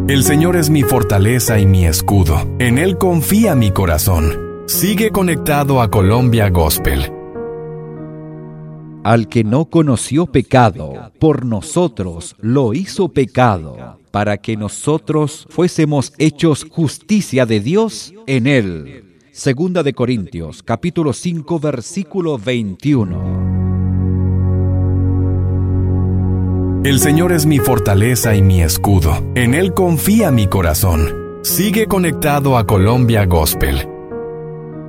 El Señor es mi fortaleza y mi escudo. En Él confía mi corazón. Sigue conectado a Colombia Gospel. Al que no conoció pecado, por nosotros lo hizo pecado, para que nosotros fuésemos hechos justicia de Dios en Él. Segunda de Corintios, capítulo 5, versículo 21. El Señor es mi fortaleza y mi escudo. En Él confía mi corazón. Sigue conectado a Colombia Gospel.